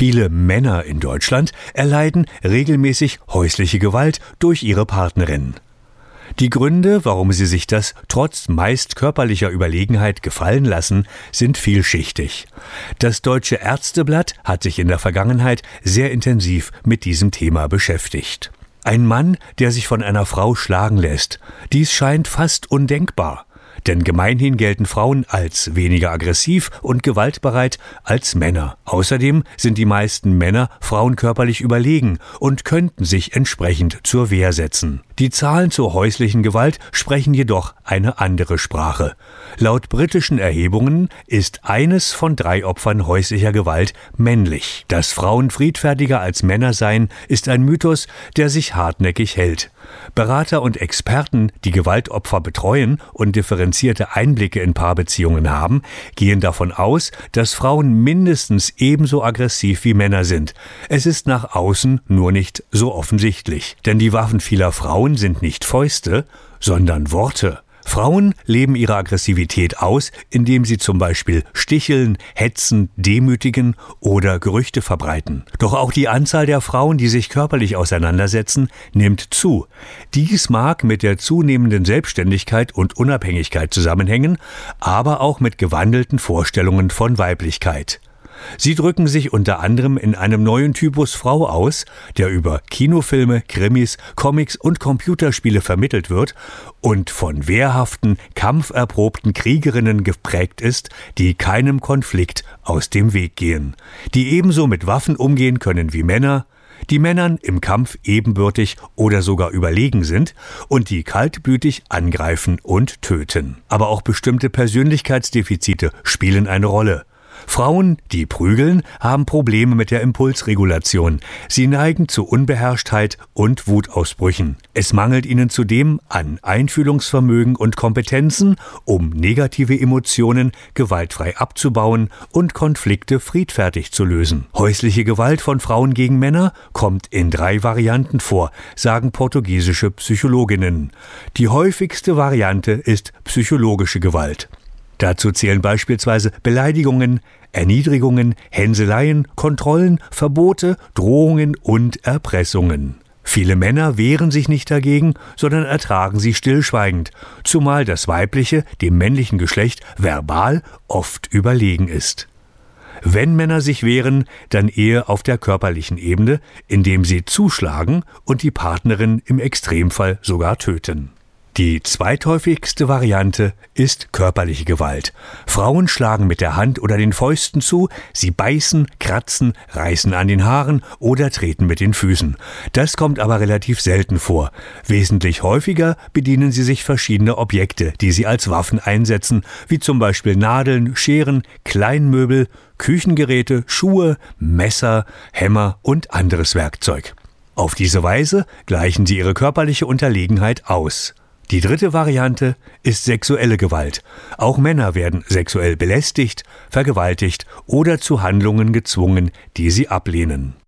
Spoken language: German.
Viele Männer in Deutschland erleiden regelmäßig häusliche Gewalt durch ihre Partnerin. Die Gründe, warum sie sich das trotz meist körperlicher Überlegenheit gefallen lassen, sind vielschichtig. Das Deutsche Ärzteblatt hat sich in der Vergangenheit sehr intensiv mit diesem Thema beschäftigt. Ein Mann, der sich von einer Frau schlagen lässt, dies scheint fast undenkbar. Denn gemeinhin gelten Frauen als weniger aggressiv und gewaltbereit als Männer. Außerdem sind die meisten Männer Frauen körperlich überlegen und könnten sich entsprechend zur Wehr setzen. Die Zahlen zur häuslichen Gewalt sprechen jedoch eine andere Sprache. Laut britischen Erhebungen ist eines von 3 Opfern häuslicher Gewalt männlich. Dass Frauen friedfertiger als Männer seien, ist ein Mythos, der sich hartnäckig hält. Berater und Experten, die Gewaltopfer betreuen und differenzierte Einblicke in Paarbeziehungen haben, gehen davon aus, dass Frauen mindestens ebenso aggressiv wie Männer sind. Es ist nach außen nur nicht so offensichtlich. Denn die Waffen vieler Frauen sind nicht Fäuste, sondern Worte. Frauen leben ihre Aggressivität aus, indem sie zum Beispiel sticheln, hetzen, demütigen oder Gerüchte verbreiten. Doch auch die Anzahl der Frauen, die sich körperlich auseinandersetzen, nimmt zu. Dies mag mit der zunehmenden Selbstständigkeit und Unabhängigkeit zusammenhängen, aber auch mit gewandelten Vorstellungen von Weiblichkeit. Sie drücken sich unter anderem in einem neuen Typus Frau aus, der über Kinofilme, Krimis, Comics und Computerspiele vermittelt wird und von wehrhaften, kampferprobten Kriegerinnen geprägt ist, die keinem Konflikt aus dem Weg gehen, die ebenso mit Waffen umgehen können wie Männer, die Männern im Kampf ebenbürtig oder sogar überlegen sind und die kaltblütig angreifen und töten. Aber auch bestimmte Persönlichkeitsdefizite spielen eine Rolle. Frauen, die prügeln, haben Probleme mit der Impulsregulation. Sie neigen zu Unbeherrschtheit und Wutausbrüchen. Es mangelt ihnen zudem an Einfühlungsvermögen und Kompetenzen, um negative Emotionen gewaltfrei abzubauen und Konflikte friedfertig zu lösen. Häusliche Gewalt von Frauen gegen Männer kommt in 3 Varianten vor, sagen portugiesische Psychologinnen. Die häufigste Variante ist psychologische Gewalt. Dazu zählen beispielsweise Beleidigungen, Erniedrigungen, Hänseleien, Kontrollen, Verbote, Drohungen und Erpressungen. Viele Männer wehren sich nicht dagegen, sondern ertragen sie stillschweigend, zumal das weibliche dem männlichen Geschlecht verbal oft überlegen ist. Wenn Männer sich wehren, dann eher auf der körperlichen Ebene, indem sie zuschlagen und die Partnerin im Extremfall sogar töten. Die zweithäufigste Variante ist körperliche Gewalt. Frauen schlagen mit der Hand oder den Fäusten zu, sie beißen, kratzen, reißen an den Haaren oder treten mit den Füßen. Das kommt aber relativ selten vor. Wesentlich häufiger bedienen sie sich verschiedener Objekte, die sie als Waffen einsetzen, wie zum Beispiel Nadeln, Scheren, Kleinmöbel, Küchengeräte, Schuhe, Messer, Hämmer und anderes Werkzeug. Auf diese Weise gleichen sie ihre körperliche Unterlegenheit aus. Die 3. Variante ist sexuelle Gewalt. Auch Männer werden sexuell belästigt, vergewaltigt oder zu Handlungen gezwungen, die sie ablehnen.